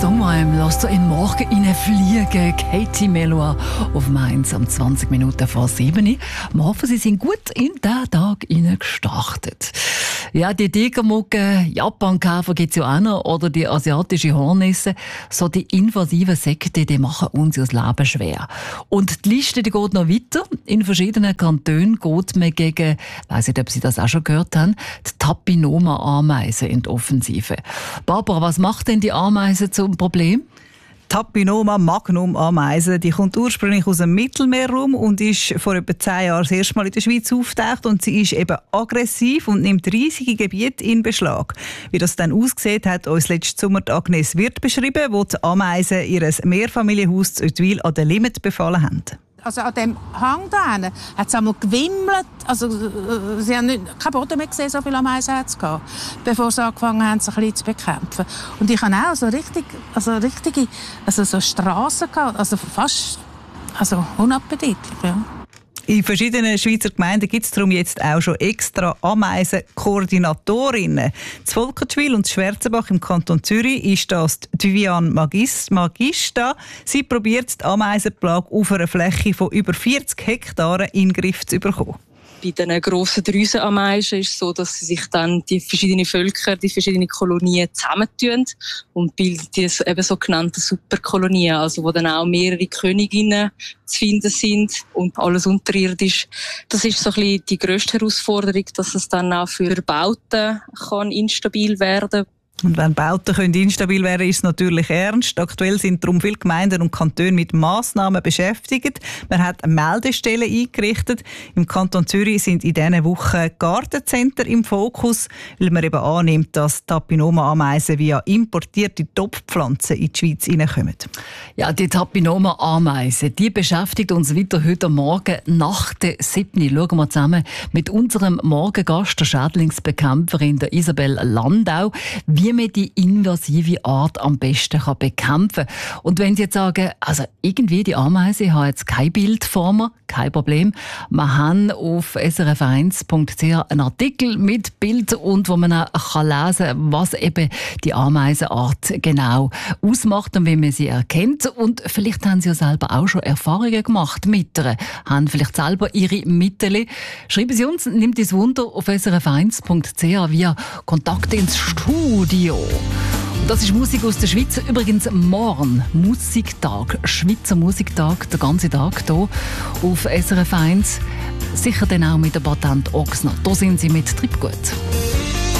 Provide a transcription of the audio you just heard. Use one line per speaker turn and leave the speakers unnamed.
Songheim lässt in den Morgen fliegen. Katie Melua auf Mainz um 20 Minuten vor 7 Uhr. Wir hoffen, Sie sind gut in den Tag gestartet. Ja, die Tigermugge, Japankäfer gibt es ja auch noch, oder die asiatische Hornisse. So die invasiven Sekte, die machen uns das Leben schwer. Und die Liste die geht noch weiter. In verschiedenen Kantonen geht man gegen, ich weiss nicht, ob Sie das auch schon gehört haben, die Tapinoma-Ameisen in die Offensive. Barbara, was macht denn die Ameise zum Problem?
Tapinoma magnum Ameise, die kommt ursprünglich aus dem Mittelmeerraum und ist vor etwa 10 Jahren das erste Mal in der Schweiz aufgetaucht, und sie ist eben aggressiv und nimmt riesige Gebiete in Beschlag. Wie das dann aussieht, hat uns letzten Sommer Agnes Wirth beschrieben, wo die Ameisen ihr Mehrfamilienhaus zu Ottwil an der Limit befallen haben.
Also an dem Hang da hat es einmal gewimmelt. Also, sie haben keinen Boden mehr gesehen, so viele Ameisen hat es gehabt, bevor sie angefangen haben, sich ein bisschen zu bekämpfen. Und ich habe auch so richtige so Strassen gehabt, also fast unappetitlich. Ja.
In verschiedenen Schweizer Gemeinden gibt es darum jetzt auch schon extra Ameisenkoordinatorinnen. Das Volkertwil und Schwarzenbach im Kanton Zürich ist das Viviane Magista. Sie probiert die Ameisenplage auf einer Fläche von über 40 Hektaren in den Griff zu bekommen.
Bei den grossen Drüsenameisen ist es so, dass sich dann die verschiedenen Völker, die verschiedenen Kolonien zusammentun und bilden die eben sogenannten Superkolonien, also wo dann auch mehrere Königinnen zu finden sind und alles unterirdisch. Das ist so ein bisschen die grösste Herausforderung, dass es dann auch für Bauten kann instabil werden kann.
Und wenn Bauten instabil werden können, ist es natürlich ernst. Aktuell sind darum viele Gemeinden und Kantone mit Massnahmen beschäftigt. Man hat Meldestellen eingerichtet. Im Kanton Zürich sind in diesen Wochen Gartencenter im Fokus, weil man eben annimmt, dass Tapinoma-Ameisen via importierte Topfpflanzen in die Schweiz hineinkommen.
Ja, die Tapinoma-Ameise, die beschäftigt uns weiter heute Morgen nach der 7. Schauen wir zusammen mit unserem Morgengast, der Schädlingsbekämpferin der Isabel Landau, wie man die invasive Art am besten bekämpfen kann. Und wenn Sie jetzt sagen, also irgendwie die Ameise, ich habe jetzt kein Bild vor mir, kein Problem. Wir haben auf srf1.ch einen Artikel mit Bild und wo man auch lesen kann, was eben die Ameisenart genau ausmacht und wie man sie erkennt. Und vielleicht haben Sie ja selber auch schon Erfahrungen gemacht mit ihr, haben vielleicht selber Ihre Mittel. Schreiben Sie uns, nimmt uns Wunder auf srf1.ch via Kontakt ins Studio. Das ist Musik aus der Schweiz. Übrigens morgen Musiktag, Schweizer Musiktag, der ganze Tag hier auf SRF 1. Sicher dann auch mit der Patent Ochsner. Da sind Sie mit Treibgut.